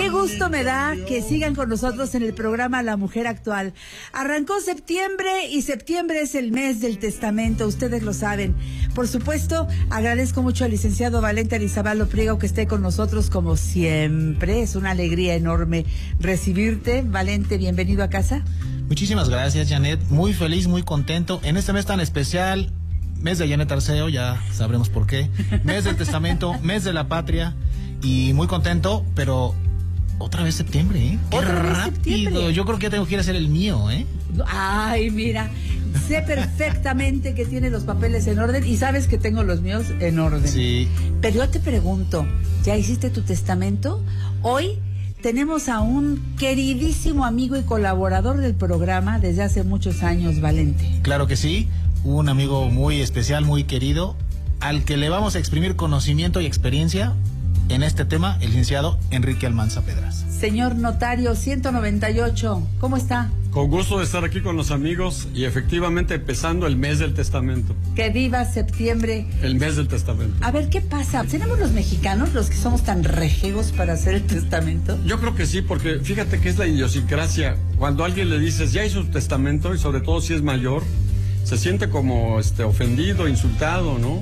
Qué gusto me da que sigan con nosotros en el programa La Mujer Actual. Arrancó septiembre y septiembre es el mes del testamento, ustedes lo saben. Por supuesto, agradezco mucho al licenciado Valente Arizabal Priego que esté con nosotros como siempre. Es una alegría enorme recibirte. Valente, bienvenido a casa. Muchísimas gracias, Janet. Muy feliz, muy contento. En este mes tan especial, mes de Janet Arceo, ya sabremos por qué. Mes del testamento, mes de la patria. Y muy contento, pero otra vez septiembre, ¿eh? Qué ¿Otra vez rápido. septiembre? Yo creo que ya tengo que ir a hacer el mío, ¿eh? Ay, mira, sé perfectamente que tiene los papeles en orden y sabes que tengo los míos en orden. Sí. Pero yo te pregunto, ¿ya hiciste tu testamento? Hoy tenemos a un queridísimo amigo y colaborador del programa desde hace muchos años, Valente. Claro que sí, un amigo muy especial, muy querido, al que le vamos a exprimir conocimiento y experiencia en este tema, el licenciado Enrique Almanza Pedras. Señor notario 198, ¿cómo está? Con gusto de estar aquí con los amigos y efectivamente empezando el mes del testamento. Que viva septiembre. El mes del testamento. A ver, ¿qué pasa? ¿Seremos los mexicanos los que somos tan rejegos para hacer el testamento? Yo creo que sí, porque fíjate que es la idiosincrasia. Cuando a alguien le dices, ya hizo su testamento, y sobre todo si es mayor, se siente como ofendido, insultado, ¿no?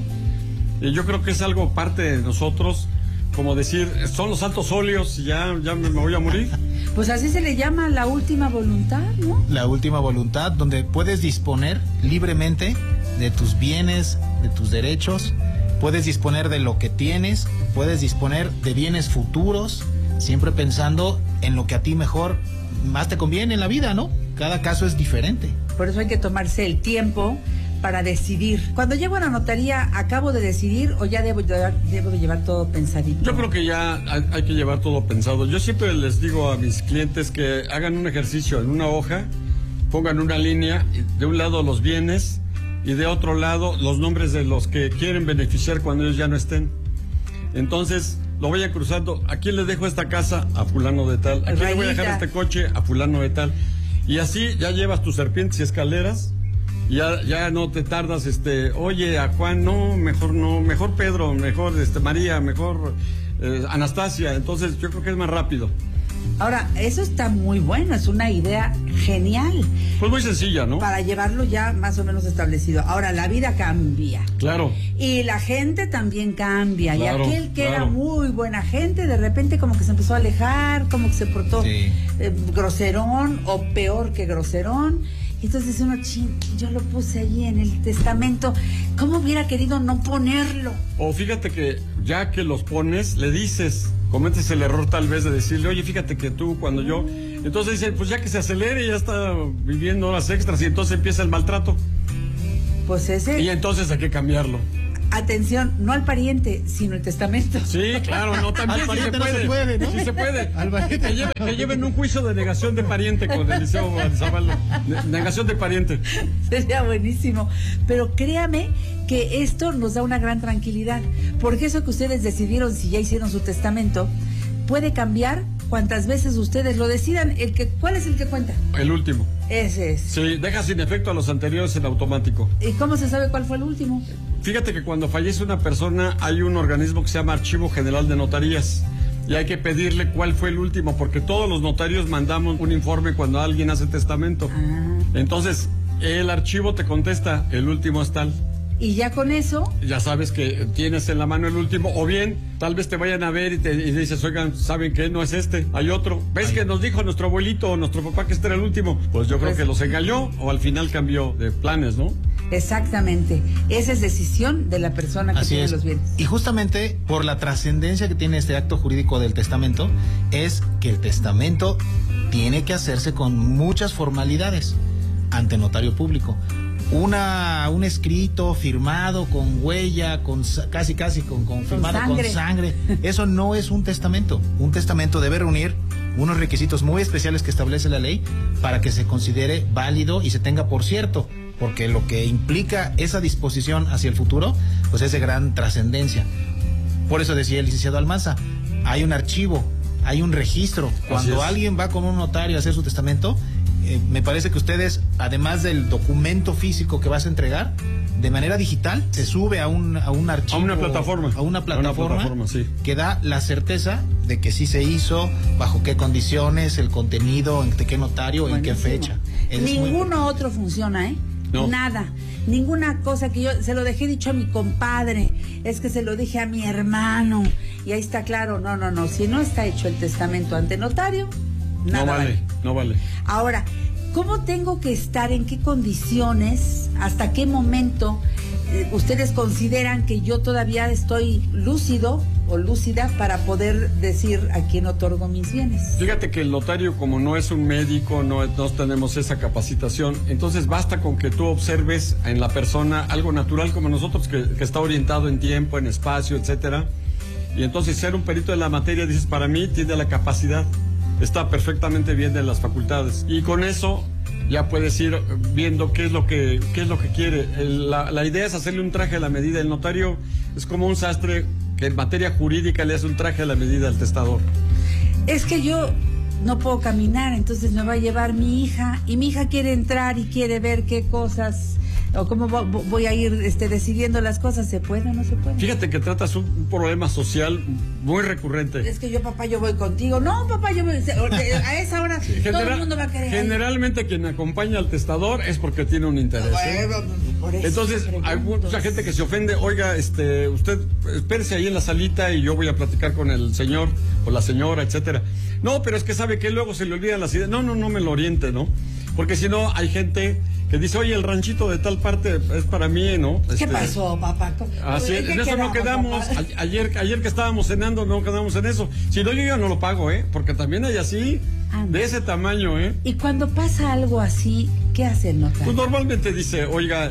Y yo creo que es algo parte de nosotros, como decir, son los santos óleos y ya me voy a morir. Pues así se le llama la última voluntad, ¿no? La última voluntad, donde puedes disponer libremente de tus bienes, de tus derechos, puedes disponer de lo que tienes, puedes disponer de bienes futuros, siempre pensando en lo que a ti mejor, más te conviene en la vida, ¿no? Cada caso es diferente. Por eso hay que tomarse el tiempo para decidir. Cuando llego a la notaría, ¿acabo de decidir o ya debo de llevar todo pensadito? Yo creo que ya hay que llevar todo pensado. Yo siempre les digo a mis clientes que hagan un ejercicio en una hoja, pongan una línea, de un lado los bienes y de otro lado los nombres de los que quieren beneficiar cuando ellos ya no estén. Entonces, lo vayan cruzando. ¿A quién le dejo esta casa? A fulano de tal. ¿A quién le voy a dejar este coche? A fulano de tal. Y así ya llevas tus serpientes y escaleras. Ya no te tardas, oye, a Juan, no, mejor Pedro, mejor María, mejor Anastasia. Entonces yo creo que es más rápido. Ahora, eso está muy bueno, es una idea genial. Pues muy sencilla, ¿no? Para llevarlo ya más o menos establecido. Ahora, la vida cambia. Claro. Y la gente también cambia. Claro, y aquel que era muy buena gente, de repente como que se empezó a alejar, como que se portó groserón o peor que groserón. Entonces uno, yo lo puse allí en el testamento, ¿cómo hubiera querido no ponerlo? O fíjate que ya que los pones, le dices, cometes el error tal vez de decirle, oye, fíjate que tú cuando yo... Entonces dice, pues ya que se acelere, ya está viviendo horas extras y entonces empieza el maltrato. Pues ese... Y entonces hay que cambiarlo. Atención, no al pariente, sino el testamento. Sí, claro, no, también al pariente sí se puede, ¿no? Sí se puede. Que lleven un juicio de negación de pariente con el liceo Arizabal. Negación de pariente. Sería buenísimo. Pero créame que esto nos da una gran tranquilidad, porque eso que ustedes decidieron, si ya hicieron su testamento, puede cambiar cuantas veces ustedes lo decidan. ¿Cuál es el que cuenta? El último. Ese es. Sí, deja sin efecto a los anteriores en automático. ¿Y cómo se sabe cuál fue el último? Fíjate que cuando fallece una persona hay un organismo que se llama Archivo General de Notarías y hay que pedirle cuál fue el último, porque todos los notarios mandamos un informe cuando alguien hace testamento. Entonces, el archivo te contesta, el último es tal. Y ya con eso... Ya sabes que tienes en la mano el último, o bien, tal vez te vayan a ver y dices, oigan, ¿saben qué? No es este, hay otro. ¿Ves que nos dijo nuestro abuelito o nuestro papá que este era el último? Pues yo creo que los engañó o al final cambió de planes, ¿no? Exactamente, esa es decisión de la persona que tiene los bienes. Y justamente por la trascendencia que tiene este acto jurídico del testamento, es que el testamento tiene que hacerse con muchas formalidades ante notario público. Un escrito firmado con huella, casi firmado con sangre. Eso no es un testamento. Un testamento debe reunir unos requisitos muy especiales que establece la ley para que se considere válido y se tenga por cierto, porque lo que implica esa disposición hacia el futuro, pues es de gran trascendencia. Por eso decía el licenciado Almanza, hay un archivo, hay un registro. Cuando alguien va con un notario a hacer su testamento, me parece que ustedes, además del documento físico que vas a entregar, de manera digital, se sube a un archivo. A una plataforma. A una plataforma sí. Que da la certeza de que sí se hizo, bajo qué condiciones, el contenido, de qué notario, Buenísimo. en qué fecha. Ninguno otro funciona, ¿eh? No. Nada. Ninguna cosa que yo se lo dejé dicho a mi compadre, es que se lo dije a mi hermano. Y ahí está claro, no. Si no está hecho el testamento ante notario, nada No vale. Ahora, ¿cómo tengo que estar? ¿En qué condiciones? ¿Hasta qué momento ustedes consideran que yo todavía estoy lúcido o lúcida para poder decir a quién otorgo mis bienes? Fíjate que el notario, como no es un médico, no tenemos esa capacitación, entonces basta con que tú observes en la persona algo natural como nosotros, que está orientado en tiempo, en espacio, etcétera. Y entonces ser un perito de la materia, dices, para mí tiene la capacidad, está perfectamente bien de las facultades. Y con eso ya puedes ir viendo qué es lo que quiere. La idea es hacerle un traje a la medida. El notario es como un sastre que en materia jurídica le hace un traje a la medida al testador. Es que yo no puedo caminar, entonces me va a llevar mi hija, y mi hija quiere entrar y quiere ver qué cosas, o cómo voy a ir decidiendo las cosas. ¿Se puede o no se puede? Fíjate que tratas un problema social muy recurrente. Es que yo voy contigo. No, papá, yo voy. A esa hora todo el mundo va a querer. Generalmente quien acompaña al testador es porque tiene un interés. Por eso entonces hay mucha gente que se ofende. Oiga, usted espérese ahí en la salita y yo voy a platicar con el señor o la señora, etcétera. No, pero es que sabe que luego se le olvidan las ideas. No me lo oriente, ¿no? Porque si no hay gente que dice, oye, el ranchito de tal parte es para mí, ¿no? ¿Qué pasó, papá? Así es, en eso no quedamos. Ayer que estábamos cenando, no quedamos en eso. Si no, yo ya no lo pago, ¿eh? Porque también hay así, de ese tamaño, ¿eh? Y cuando pasa algo así, ¿qué hace el notario? Pues normalmente dice, oiga,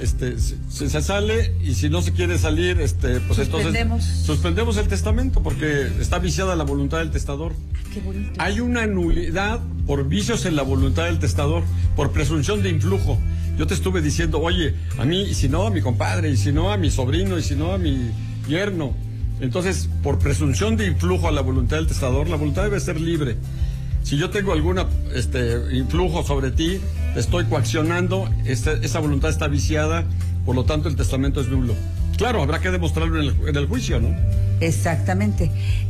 se sale, y si no se quiere salir, pues entonces suspendemos el testamento porque está viciada la voluntad del testador. Qué bonito. Hay una nulidad por vicios en la voluntad del testador, por presunción de influjo. Yo te estuve diciendo, oye, a mí, y si no a mi compadre, y si no a mi sobrino, y si no a mi yerno. Entonces, por presunción de influjo a la voluntad del testador, la voluntad debe ser libre. Si yo tengo alguna influjo sobre ti, te estoy coaccionando, esa voluntad está viciada, por lo tanto el testamento es nulo. Claro, habrá que demostrarlo en el juicio, ¿no? Exactamente.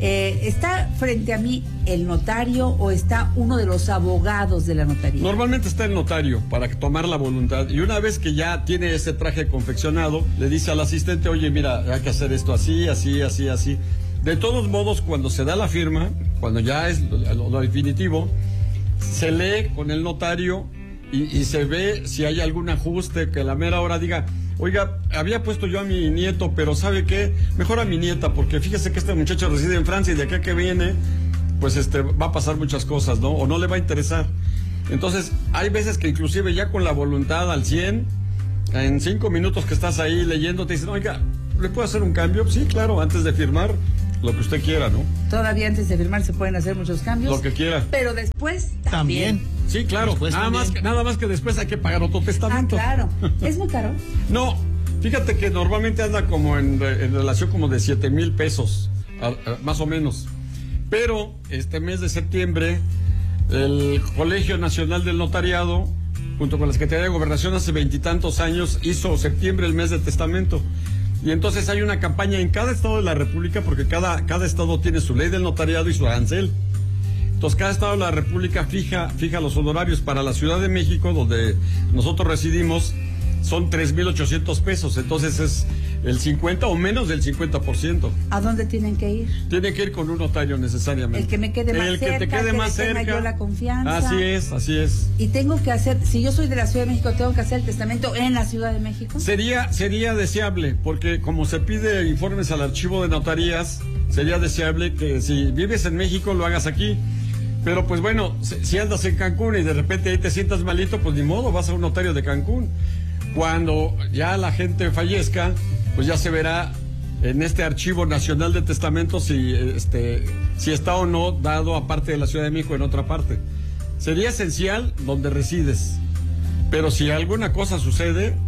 ¿Está frente a mí el notario o está uno de los abogados de la notaría? Normalmente está el notario para tomar la voluntad, y una vez que ya tiene ese traje confeccionado, le dice al asistente, oye, mira, hay que hacer esto así. De todos modos, cuando se da la firma, cuando ya es lo definitivo, se lee con el notario y se ve si hay algún ajuste, que a la mera hora diga, oiga, había puesto yo a mi nieto, pero ¿sabe qué? Mejor a mi nieta, porque fíjese que este muchacho reside en Francia y de acá que viene, pues va a pasar muchas cosas, ¿no? O no le va a interesar. Entonces, hay veces que inclusive ya con la voluntad al 100, en 5 minutos que estás ahí leyendo, te dicen, oiga, ¿le puedo hacer un cambio? Sí, claro, antes de firmar, lo que usted quiera, ¿no? Todavía antes de firmar se pueden hacer muchos cambios. Lo que quiera. Pero después también. Sí, claro. Nada más que después hay que pagar otro testamento. Claro. ¿Es muy caro? No, fíjate que normalmente anda como en relación como de 7,000 pesos, más o menos. Pero este mes de septiembre, el Colegio Nacional del Notariado, junto con la Secretaría de Gobernación, hace 20 y tantos años, hizo septiembre el mes del testamento. Y entonces hay una campaña en cada estado de la República, porque cada estado tiene su ley del notariado y su arancel. Entonces cada estado de la República fija los honorarios. Para la Ciudad de México, donde nosotros residimos, son 3,800 pesos. Entonces es el 50 o menos del 50%. ¿A dónde tienen que ir? Tienen que ir con un notario necesariamente. El que me quede más cerca, que te quede más cerca. Tenga yo la confianza. Así es. Y tengo que hacer, si yo soy de la Ciudad de México, tengo que hacer el testamento en la Ciudad de México. Sería deseable, porque como se pide informes al archivo de notarías, sería deseable que si vives en México lo hagas aquí. Pero pues bueno, si andas en Cancún y de repente ahí te sientas malito, pues ni modo, vas a un notario de Cancún. Cuando ya la gente fallezca, pues ya se verá en este Archivo Nacional de Testamentos si está o no dado aparte de la Ciudad de México en otra parte. Sería esencial donde resides, pero si alguna cosa sucede,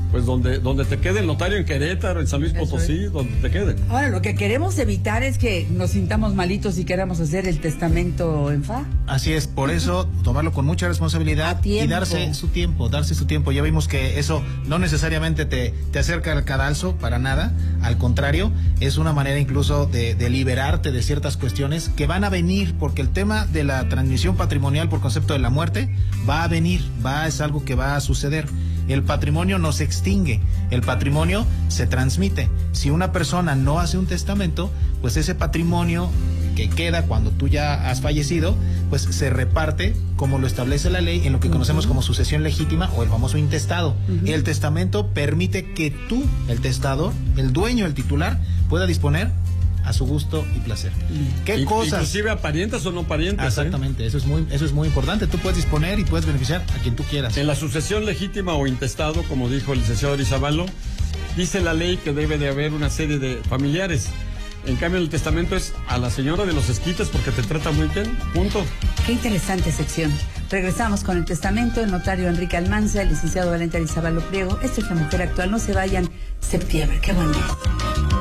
pues donde te quede el notario, en Querétaro, en San Luis Potosí, donde te quede. Ahora, lo que queremos evitar es que nos sintamos malitos y queramos hacer el testamento en fa. Así es, por eso tomarlo con mucha responsabilidad y darse su tiempo. Ya vimos que eso no necesariamente te acerca al cadalso para nada, al contrario, es una manera incluso de liberarte de ciertas cuestiones que van a venir, porque el tema de la transmisión patrimonial por concepto de la muerte va a venir, es algo que va a suceder. El patrimonio no se extingue, el patrimonio se transmite. Si una persona no hace un testamento, pues ese patrimonio que queda cuando tú ya has fallecido, pues se reparte como lo establece la ley en lo que conocemos como sucesión legítima o el famoso intestado. El testamento permite que tú, el testador, el dueño, el titular, pueda disponer a su gusto y placer. ¿Qué cosas? Inclusive a parientes o no parientes. Exactamente, eso es muy importante. Tú puedes disponer y puedes beneficiar a quien tú quieras. En la sucesión legítima o intestado, como dijo el licenciado Arizabalo, dice la ley que debe de haber una serie de familiares. En cambio, el testamento es a la señora de los esquites porque te trata muy bien, punto. Qué interesante sección. Regresamos con el testamento, el notario Enrique Almanza, el licenciado Valente Arizabalo Priego. Esto es La Mujer Actual. No se vayan, septiembre, qué bonito.